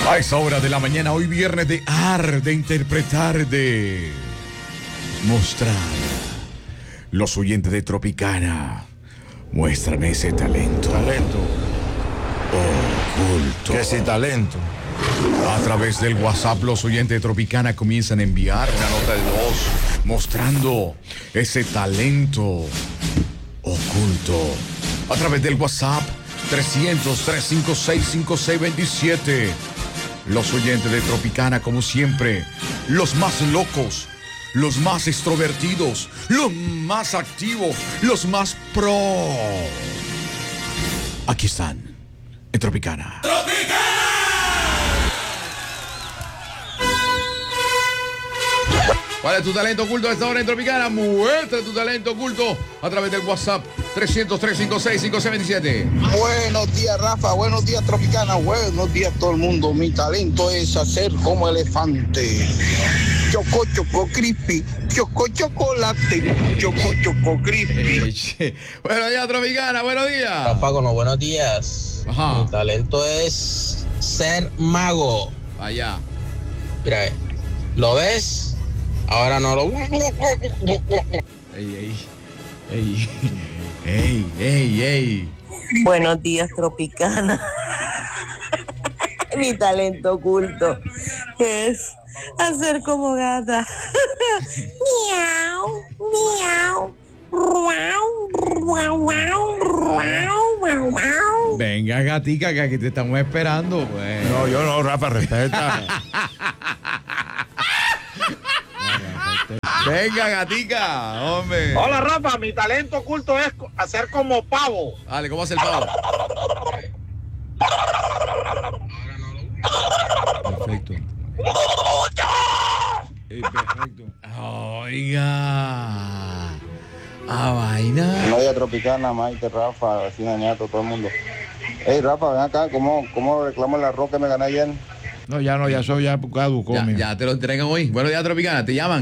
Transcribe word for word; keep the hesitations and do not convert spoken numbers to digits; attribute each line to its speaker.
Speaker 1: A esa hora de la mañana, hoy viernes de ar, de interpretar, de mostrar. Los oyentes de Tropicana muestran ese talento.
Speaker 2: Talento.
Speaker 1: Oculto.
Speaker 2: Que si talento.
Speaker 1: A través del WhatsApp, los oyentes de Tropicana comienzan a enviar una nota de voz mostrando ese talento oculto. A través del WhatsApp trescientos, trescientos cincuenta y seis, cincuenta y seis veintisiete. Los oyentes de Tropicana, como siempre, los más locos, los más extrovertidos, los más activos, los más pro. Aquí están, en Tropicana. ¡Tropicana! ¿Cuál es tu talento oculto a esta hora en Tropicana? Muestra tu talento oculto a través del WhatsApp trescientos, trescientos cincuenta y seis, cincuenta y seis veintisiete.
Speaker 3: Buenos días, Rafa. Buenos días, Tropicana. Buenos días, todo el mundo. Mi talento es hacer como elefante. Choco, choco, crispy. Choco, chocolate. Choco, choco, crispy.
Speaker 1: Buenos días, Tropicana. Buenos días.
Speaker 4: Rafa, con los buenos días.
Speaker 1: Ajá.
Speaker 4: Mi talento es ser mago.
Speaker 1: Allá.
Speaker 4: Mira, eh, ¿lo ves? Ahora no lo...
Speaker 1: Ey, ey. Ey. Ey, ey, ey.
Speaker 5: Buenos días, Tropicana. Mi talento oculto es hacer como gata. Miau, miau.
Speaker 1: Venga, gatica, que aquí te estamos esperando, pues.
Speaker 2: No, yo no, Rafa, respeta.
Speaker 1: Venga, gatica, hombre.
Speaker 6: Hola, Rafa, mi talento oculto es hacer como pavo.
Speaker 1: Dale, ¿cómo hace el pavo? Perfecto. Eh, perfecto. Oiga. A vaina.
Speaker 3: Buenos días, Tropicana, Maite, Rafa, vecina Ñato, todo el mundo. Hey, Rafa, ven acá. ¿Cómo, cómo reclamo el arroz que me gané ayer?
Speaker 2: No, ya no, ya soy ya caduco.
Speaker 1: Ya,
Speaker 2: mijo.
Speaker 1: ya te lo entregan hoy. Buenos días, Tropicana. Te llaman.